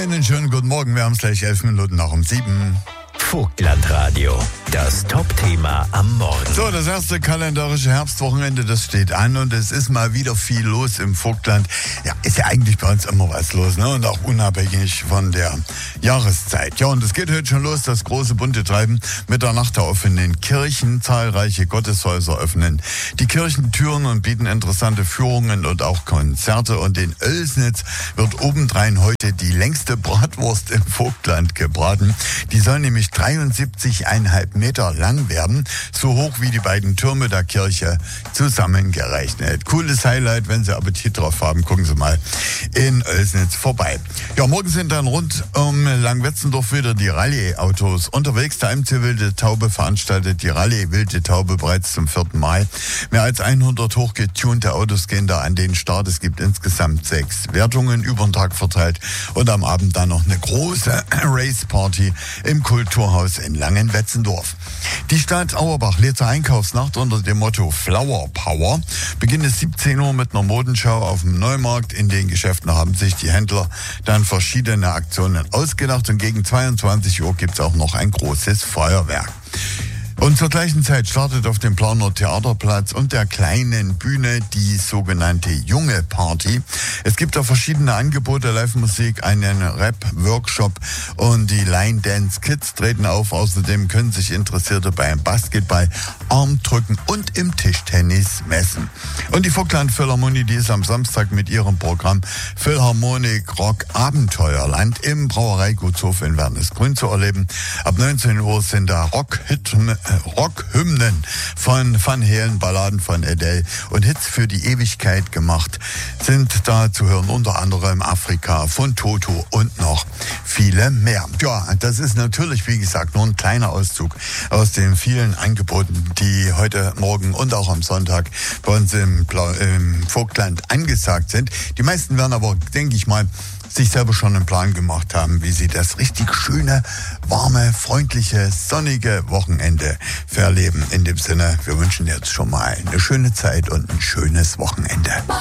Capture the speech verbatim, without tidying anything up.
Einen schönen guten Morgen, wir haben es gleich elf Minuten nach um sieben. Vogtlandradio, das Top-Thema am Morgen. So, das erste kalendarische Herbstwochenende, das steht an und es ist mal wieder viel los im Vogtland. Ja, ist ja eigentlich bei uns immer was los, ne? Und auch unabhängig von der Jahreszeit. Ja, und es geht heute schon los, das große bunte Treiben mit der Nacht der offenen Kirchen. Zahlreiche Gotteshäuser öffnen die Kirchentüren und bieten interessante Führungen und auch Konzerte. Und in Oelsnitz wird obendrein heute die längste Bratwurst im Vogtland gebraten. Die soll nämlich dreiundsiebzig Komma fünf Meter lang werden, so hoch wie die beiden Türme der Kirche zusammengerechnet. Cooles Highlight, wenn Sie Appetit drauf haben, gucken Sie mal in Oelsnitz vorbei. Ja, morgen sind dann rund um Langwetzendorf wieder die Rallye-Autos unterwegs. Der M C Wilde Taube veranstaltet die Rallye Wilde Taube bereits zum vierten Mal. Mehr als hundert hochgetunte Autos gehen da an den Start. Es gibt insgesamt sechs Wertungen über den Tag verteilt und am Abend dann noch eine große Race-Party im Kulturhaus in Langenwetzendorf. Die Stadt Auerbach lädt zur Einkaufsnacht unter dem Motto Flower Power. Beginn ist siebzehn Uhr mit einer Modenschau auf dem Neumarkt. In den Geschäften haben sich die Händler dann verschiedene Aktionen ausgedacht und gegen zweiundzwanzig Uhr gibt es auch noch ein großes Feuerwerk. Und zur gleichen Zeit startet auf dem Planer Theaterplatz und der kleinen Bühne die sogenannte Junge Party. Es gibt da verschiedene Angebote, Live-Musik, einen Rap-Workshop und die Line Dance Kids treten auf. Außerdem können sich Interessierte beim Basketball, Armdrücken und im Tischtennis messen. Und die Vogtland Philharmonie, die ist am Samstag mit ihrem Programm Philharmonik Rock Abenteuerland im Brauereigutshof in Wernesgrün zu erleben. Ab neunzehn Uhr sind da Rock-Hit Rockhymnen von Van Halen, Balladen von Adele und Hits für die Ewigkeit gemacht sind da zu hören, unter anderem Afrika von Toto und noch viele mehr. Ja, das ist natürlich, wie gesagt, nur ein kleiner Auszug aus den vielen Angeboten, die heute Morgen und auch am Sonntag bei uns im, Blau- im Vogtland angesagt sind. Die meisten werden aber, denke ich mal, sich selber schon einen Plan gemacht haben, wie sie das richtig schöne, warme, freundliche, sonnige Wochenende verleben. In dem Sinne, wir wünschen jetzt schon mal eine schöne Zeit und ein schönes Wochenende.